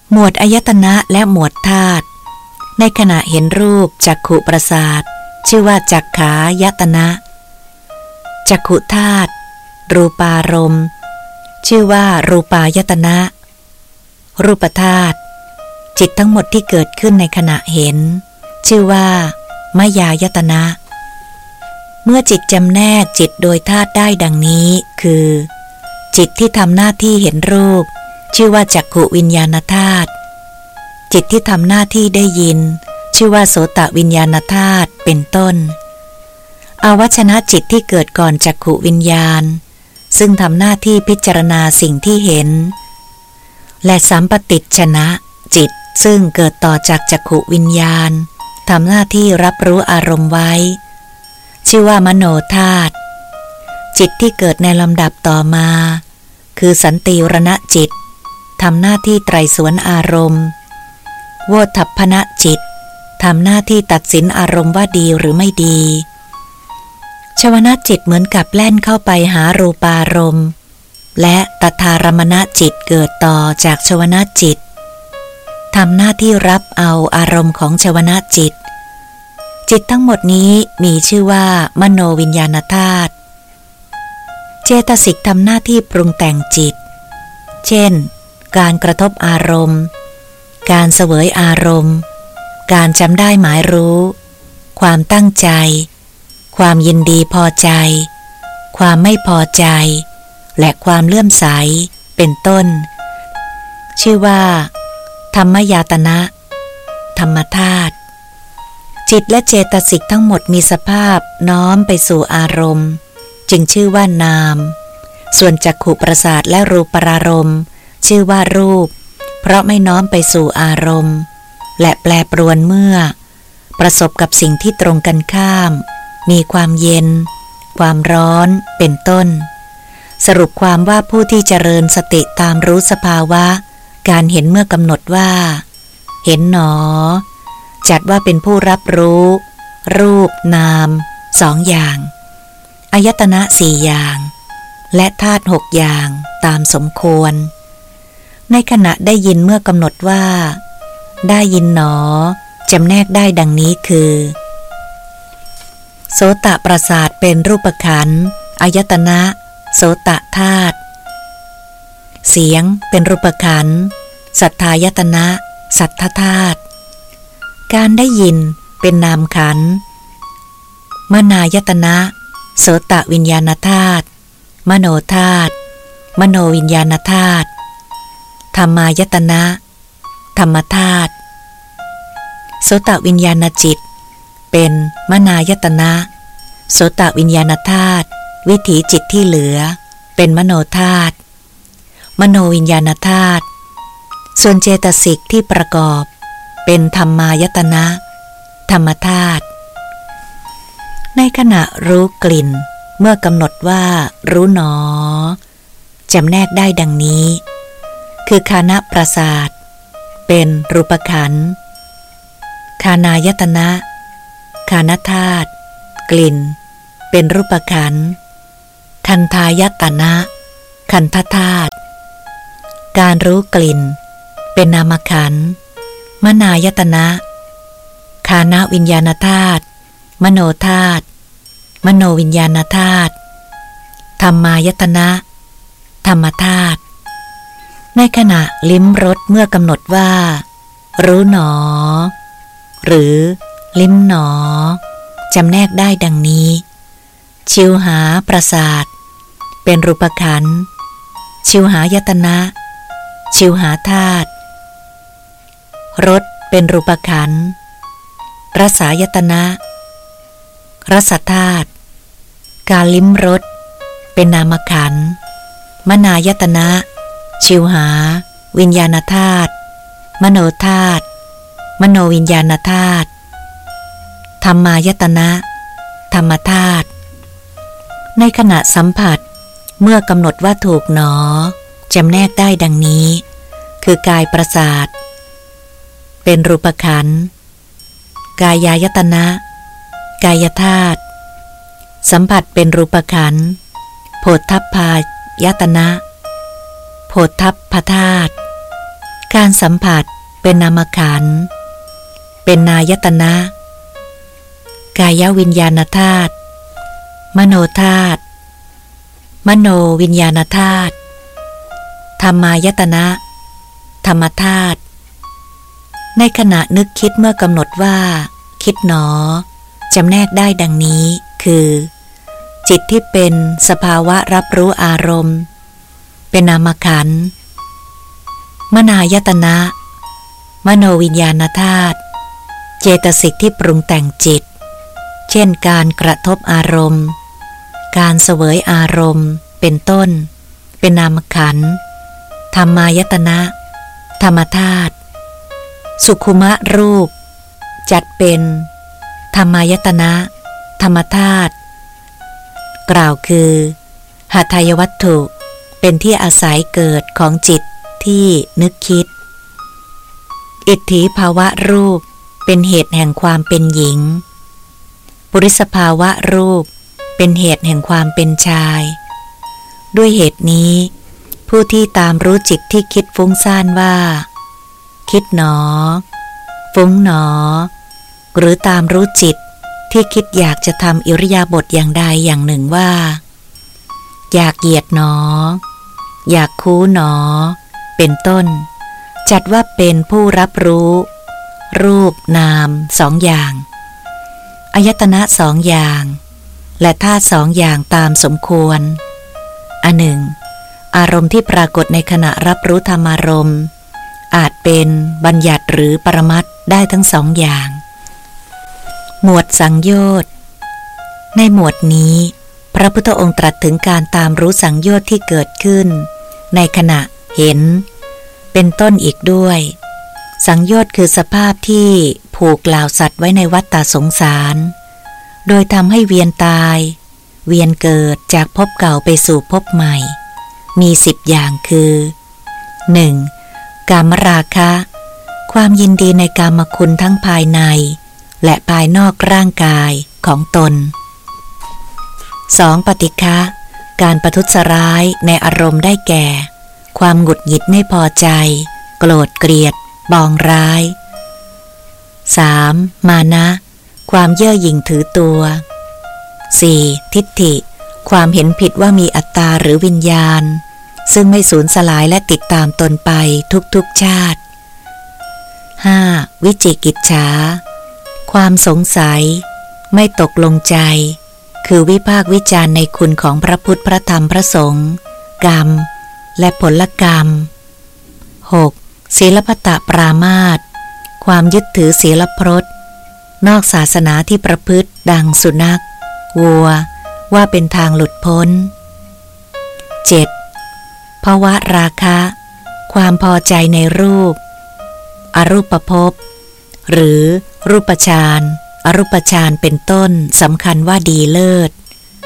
หมวดอายตนะและหมวดธาตุในขณะเห็นรูปจักขุประสาทชื่อว่าจักขายตนะจักขุธาตุรูปารมณ์ชื่อว่ารูปายตนะรูปธาตุจิตทั้งหมดที่เกิดขึ้นในขณะเห็นชื่อว่ามายายตนะเมื่อจิตจำแนกจิตโดยธาตุได้ดังนี้คือจิตที่ทำหน้าที่เห็นรูปชื่อว่าจักขุวิญญาณธาตุจิตที่ทำหน้าที่ได้ยินชื่อว่าโสตวิญญาณธาตุเป็นต้นอวัชนะจิตที่เกิดก่อนจักขุวิญญาณซึ่งทำหน้าที่พิจารณาสิ่งที่เห็นและสัมปติชนะจิตซึ่งเกิดต่อจากจักขุวิญญาณทำหน้าที่รับรู้อารมณ์ไว้ชื่อว่ามโนธาตุจิตที่เกิดในลำดับต่อมาคือสันติรณจิตทำหน้าที่ไตรสวนอารมณ์โวทัพพนจิตทำหน้าที่ตัดสินอารมณ์ว่าดีหรือไม่ดีชวนะจิตเหมือนกับแล่นเข้าไปหารูปารมณ์และตถารมณจิตเกิดต่อจากชวนะจิตทำหน้าที่รับเอาอารมณ์ของชวนะจิตจิตทั้งหมดนี้มีชื่อว่ามโนวิญญาณธาตุเจตสิกทำหน้าที่ปรุงแต่งจิตเช่นการกระทบอารมณ์การเสวยอารมณ์การจำได้หมายรู้ความตั้งใจความยินดีพอใจความไม่พอใจและความเลื่อมใสเป็นต้นชื่อว่าธรรมยตนะธรรมธาตุจิตและเจตสิกทั้งหมดมีสภาพน้อมไปสู่อารมณ์จึงชื่อว่านามส่วนจักขุประสาทและรูปารมณ์ชื่อว่ารูปเพราะไม่น้อมไปสู่อารมณ์และแปรปรวนเมื่อประสบกับสิ่งที่ตรงกันข้ามมีความเย็นความร้อนเป็นต้นสรุปความว่าผู้ที่เจริญสติตามรู้สภาวะการเห็นเมื่อกำหนดว่าเห็นหนอจัดว่าเป็นผู้รับรู้รูปนามสองอย่างอายตนะสี่อย่างและธาตุหกอย่างตามสมควรในขณะได้ยินเมื่อกำหนดว่าได้ยินหนอจำแนกได้ดังนี้คือโสตประสาทเป็นรูปขันธ์อายตนะโสตธาตุเสียงเป็นรูปขันธ์สัทธายตนะสัทธธาตุการได้ยินเป็นนามขันธ์มนายตนะโสตวิญญาณธาตุมโนธาตุมโนวิญญาณธาตุธรรมายตนะธรรมธาตุโสตวิญญาณจิตเป็นมนายตนะโสตวิญญาณธาตุวิถีจิตที่เหลือเป็นมโนธาตุมโนวิญญาณธาตุส่วนเจตสิกที่ประกอบเป็นธรรมายตนะธรรมธาตุในขณะรู้กลิ่นเมื่อกำหนดว่ารู้หนอจำแนกได้ดังนี้คือฆานประสาทเป็นรูปขันธ์ฆานายตนะฆานธาตุกลิ่นเป็นรูปขันธ์คันธายตนะคันธธาตุการรู้กลิ่นเป็นนามขันธ์มนายตนะฆานวิญญาณธาตุมโนธาตุมโนวิญญาณธาตุธรรมายตนะธรรมธาตุในขณะลิ้มรสเมื่อกำหนดว่ารู้หนอหรือลิ้มหนอจำแนกได้ดังนี้ชิวหาประสาทเป็นรูปขันธ์ชิวหายตนะชิวหาธาตุรสเป็นรูปขันธ์รสายตนะรสธาตุการลิ้มรสเป็นนามขันธ์มนายตนะชิวหาวิญญาณธาตุมโนธาตุมโนวิญญาณธาตุธรรมายตนะธรรมธาตุในขณะสัมผัสเมื่อกำหนดว่าถูกหนอจำแนกได้ดังนี้คือกายประสาทเป็นรูปขันธ์กายายตนะกายธาตุสัมผัสเป็นรูปขันธ์โผฏฐัพพายตนะโผฏฐัพพธาตุการสัมผัสเป็นนามขันธ์เป็นนายตนะกายวิญญาณธาตุมโนธาตุมโนวิญญาณธาตุธรรมายตนะธรรมธาตุในขณะนึกคิดเมื่อกำหนดว่าคิดหนอจำแนกได้ดังนี้คือจิตที่เป็นสภาวะรับรู้อารมณ์เป็นนามขันธ์มนายตนะมโนวิญญาณธาตุเจตสิกที่ปรุงแต่งจิตเช่นการกระทบอารมณ์การเสวยอารมณ์เป็นต้นเป็นนามขันธ์ธรรมายตนะธรรมธาตุสุขุมะรูปจัดเป็นธรรมายตนะธรรมธาตุกล่าวคือหทัยวัตถุเป็นที่อาศัยเกิดของจิตที่นึกคิดอิทธิภาวะรูปเป็นเหตุแห่งความเป็นหญิงปุริสภาวะรูปเป็นเหตุแห่งความเป็นชายด้วยเหตุนี้ผู้ที่ตามรู้จิตที่คิดฟุ้งซ่านว่าคิดหนอฟุ้งหนอหรือตามรู้จิตที่คิดอยากจะทำอิริยาบถอย่างใดอย่างหนึ่งว่าอยากเหยียดหนออยากคู้หนอเป็นต้นจัดว่าเป็นผู้รับรู้รูปนามสองอย่างอายตนะสองอย่างและธาตุสองอย่างตามสมควรอันหนึ่งอารมณ์ที่ปรากฏในขณะรับรู้ธรรมารมณ์อาจเป็นบัญญัติหรือปรมัตถ์ได้ทั้งสองอย่างหมวดสังโยชน์ในหมวดนี้พระพุทธองค์ตรัสถึงการตามรู้สังโยชน์ที่เกิดขึ้นในขณะเห็นเป็นต้นอีกด้วยสังโยชน์คือสภาพที่ผูกเหล่าสัตว์ไว้ในวัฏฏะสงสารโดยทำให้เวียนตายเวียนเกิดจากภพเก่าไปสู่ภพใหม่มี10อย่างคือ 1. กามราคะความยินดีในกามคุณทั้งภายในและภายนอกร่างกายของตน 2. ปฏิฆะการประทุษร้ายในอารมณ์ได้แก่ความหงุดหงิดไม่พอใจโกรธเกลียดปองร้าย 3. มานะความเย่อหยิ่งถือตัว 4. ทิฏฐิความเห็นผิดว่ามีอัตตาหรือวิญญาณซึ่งไม่สูญสลายและติดตามตนไปทุกชาติ 5. วิจิกิจฉาความสงสัยไม่ตกลงใจคือวิพากษ์วิจารณ์ในคุณของพระพุทธพระธรรมพระสงฆ์กรรมและผลกรรม 6. ศีลพัตตปรามาสความยึดถือศีลพรตนอกศาสนาที่ประพฤติดังสุนัขวัวว่าเป็นทางหลุดพ้น 7. ภวราคะความพอใจในรูปอรูปภพหรือรูปฌานอรูปฌานเป็นต้นสำคัญว่าดีเลิศ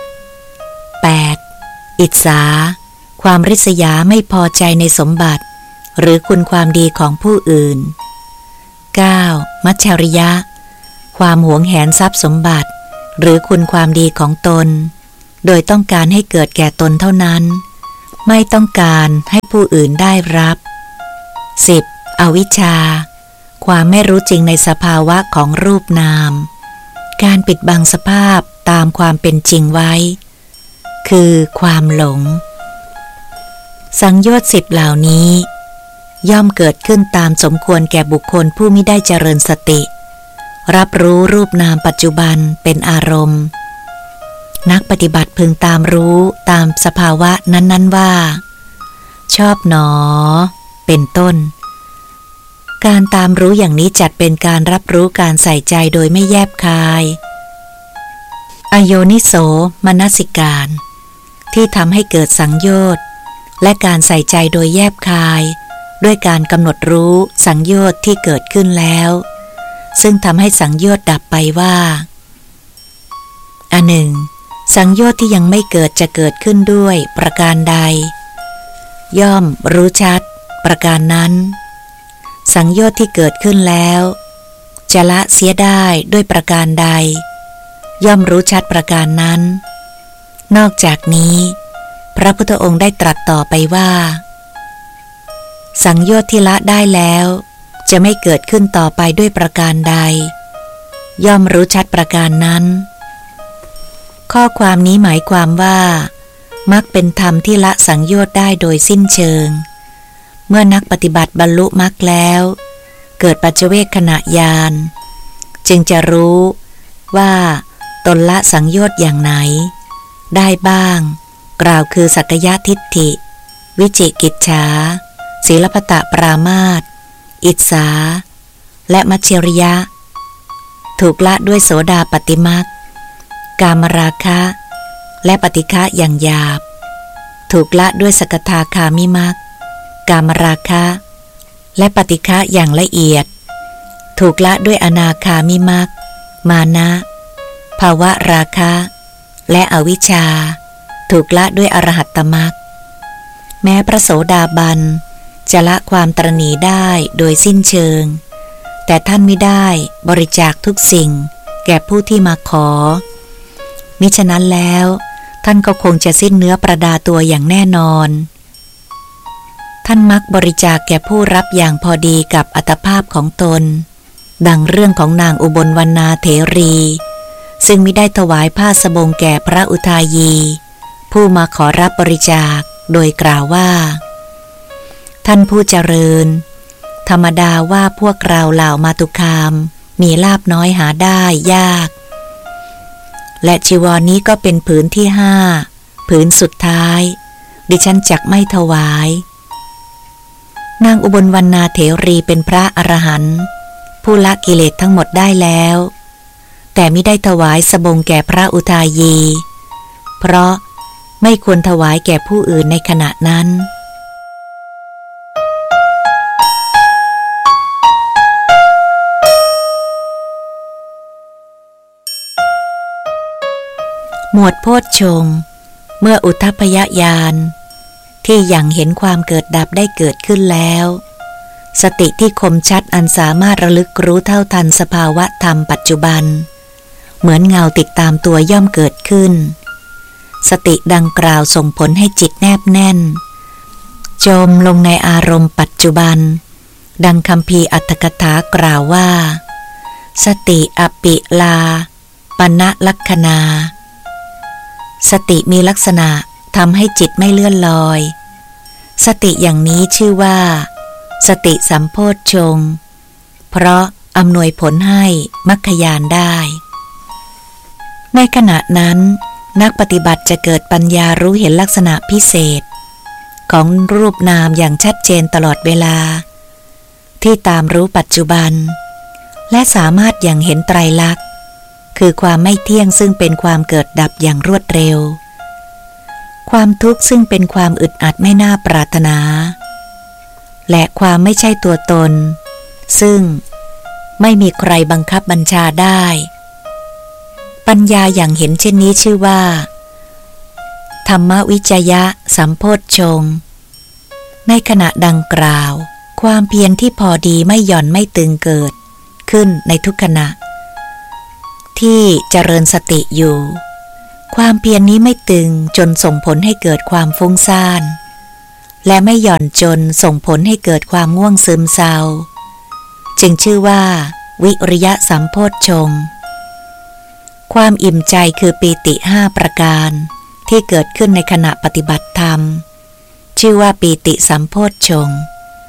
8. อิจฉาความริษยาไม่พอใจในสมบัติหรือคุณความดีของผู้อื่น 9. มัจฉริยะความหวงแหนทรัพย์สมบัติหรือคุณความดีของตนโดยต้องการให้เกิดแก่ตนเท่านั้นไม่ต้องการให้ผู้อื่นได้รับ 10. อวิชชาความไม่รู้จริงในสภาวะของรูปนามการปิดบังสภาพตามความเป็นจริงไว้คือความหลงสังโยชน์10เหล่านี้ย่อมเกิดขึ้นตามสมควรแก่บุคคลผู้มิได้เจริญสติรับรู้รูปนามปัจจุบันเป็นอารมณ์นักปฏิบัติพึงตามรู้ตามสภาวะนั้นๆว่าชอบหนอเป็นต้นการตามรู้อย่างนี้จัดเป็นการรับรู้การใส่ใจโดยไม่แยบคายอโยนิโสมนสิการที่ทำให้เกิดสังโยชน์และการใส่ใจโดยแยบคายด้วยการกำหนดรู้สังโยชน์ที่เกิดขึ้นแล้วซึ่งทำให้สังโยชน์ดับไปว่าอันหนึ่งสังโยชน์ที่ยังไม่เกิดจะเกิดขึ้นด้วยประการใดย่อมรู้ชัดประการนั้นสังโยชน์ที่เกิดขึ้นแล้วจะละเสียได้ด้วยประการใดย่อมรู้ชัดประการนั้นนอกจากนี้พระพุทธองค์ได้ตรัสต่อไปว่าสังโยชน์ที่ละได้แล้วจะไม่เกิดขึ้นต่อไปด้วยประการใดย่อมรู้ชัดประการนั้นข้อความนี้หมายความว่ามรรคเป็นธรรมที่ละสังโยชน์ได้โดยสิ้นเชิงเมื่อนักปฏิบัติบรรลุมรรคแล้วเกิดปัจเจเวคขณะญาณจึงจะรู้ว่าตนละสังโยชน์อย่างไหนได้บ้างกล่าวคือสักยทิฏฐิวิจิกิจฉาศีลพัตตปรามาสอิจฉาและมัจฉริยะถูกละด้วยโสดาปัตติมรรคกามราคะและปฏิฆะอย่างหยาบถูกละด้วยสกทาคามิมรรคกามราคะและปฏิฆะอย่างละเอียดถูกละด้วยอนาคามิมรรคมานะภาวะราคะและอวิชชาถูกละด้วยอรหัตตมรรคแม้พระโสดาบันจะละความตระหนี่ได้โดยสิ้นเชิงแต่ท่านไม่ได้บริจาคทุกสิ่งแก่ผู้ที่มาขอมิฉะนั้นแล้วท่านก็คงจะสิ้นเนื้อประดาตัวอย่างแน่นอนท่านมักบริจาคแก่ผู้รับอย่างพอดีกับอัตภาพของตนดังเรื่องของนางอุบลวรรณาเถรีซึ่งมิได้ถวายผ้าสบงแก่พระอุทายีผู้มาขอรับบริจาคโดยกล่าวว่าท่านผู้เจริญธรรมดาว่าพวกเราเหล่ามาตุคามมีลาภน้อยหาได้ยากและจีวรนี้ก็เป็นผืนที่5ผืนสุดท้ายดิฉันจักไม่ถวายนางอุบลวรรณาเถรีเป็นพระอรหันต์ผู้ละกิเลสทั้งหมดได้แล้วแต่มิได้ถวายสบงแก่พระอุทายีเพราะไม่ควรถวายแก่ผู้อื่นในขณะนั้นหมวดโพชฌงค์เมื่ออุทธัพพยญาณที่ยังเห็นความเกิดดับได้เกิดขึ้นแล้วสติที่คมชัดอันสามารถระลึกรู้เท่าทันสภาวะธรรมปัจจุบันเหมือนเงาติดตามตัวย่อมเกิดขึ้นสติดังกล่าวส่งผลให้จิตแนบแน่นจมลงในอารมณ์ปัจจุบันดังคัมภีร์อัตถกถากล่าวว่าสติอปิลาปณลักขณาสติมีลักษณะทำให้จิตไม่เลื่อนลอยสติอย่างนี้ชื่อว่าสติสัมโพชฌงค์เพราะอำนวยผลให้มรรคญาณได้ในขณะนั้นนักปฏิบัติจะเกิดปัญญารู้เห็นลักษณะพิเศษของรูปนามอย่างชัดเจนตลอดเวลาที่ตามรู้ปัจจุบันและสามารถอย่างเห็นไตรลักษณ์คือความไม่เที่ยงซึ่งเป็นความเกิดดับอย่างรวดเร็วความทุกข์ซึ่งเป็นความอึดอัดไม่น่าปรารถนาและความไม่ใช่ตัวตนซึ่งไม่มีใครบังคับบัญชาได้ปัญญาอย่างเห็นเช่นนี้ชื่อว่าธรรมวิจยะสัมโพชฌงค์ในขณะดังกล่าวความเพียรที่พอดีไม่หย่อนไม่ตึงเกิดขึ้นในทุกขณะที่เจริญสติอยู่ความเพียรนี้ไม่ตึงจนส่งผลให้เกิดความฟุ้งซ่านและไม่หย่อนจนส่งผลให้เกิดความง่วงซึมเศร้าจึงชื่อว่าวิริยะสัมโพชฌงค์ความอิ่มใจคือปีติ5ประการที่เกิดขึ้นในขณะปฏิบัติธรรมชื่อว่าปีติสัมโพชฌงค์